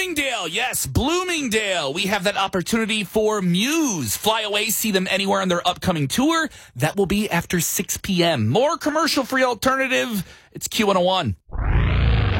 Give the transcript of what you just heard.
Bloomingdale, yes, Bloomingdale. We have that opportunity for Muse. Fly away, see them anywhere on their upcoming tour. That will be after 6 p.m. More commercial-free alternative. It's Q101.